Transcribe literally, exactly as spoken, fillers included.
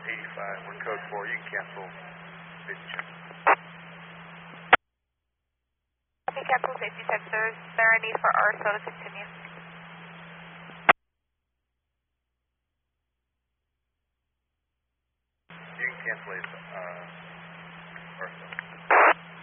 eighty-five, we're code four, you can cancel safety check. Copy, cancel safety check. There's there a need for R S O to continue? You can cancel it, uh, R S O.